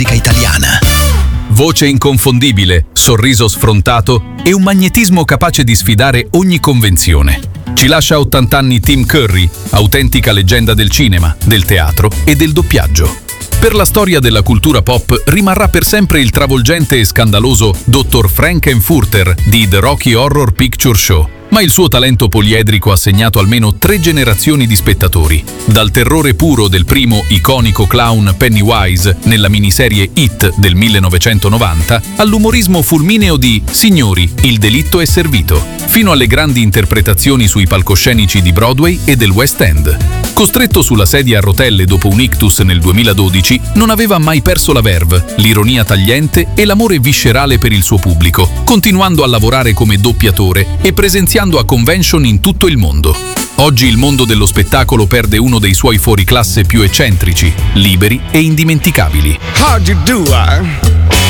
musica italiana. Voce inconfondibile, sorriso sfrontato e un magnetismo capace di sfidare ogni convenzione. Ci lascia a 80 anni Tim Curry, autentica leggenda del cinema, del teatro e del doppiaggio. Per la storia della cultura pop rimarrà per sempre il travolgente e scandaloso Dr. Frankenfurter di The Rocky Horror Picture Show, ma il suo talento poliedrico ha segnato almeno 3 generazioni di spettatori. Dal terrore puro del primo iconico clown Pennywise nella miniserie It del 1990 all'umorismo fulmineo di Signori, il delitto è servito, fino alle grandi interpretazioni sui palcoscenici di Broadway e del West End. Costretto sulla sedia a rotelle dopo un ictus nel 2012, non aveva mai perso la verve, l'ironia tagliente e l'amore viscerale per il suo pubblico, continuando a lavorare come doppiatore e presenziando a convention in tutto il mondo. Oggi il mondo dello spettacolo perde uno dei suoi fuoriclasse più eccentrici, liberi e indimenticabili. How'd you do,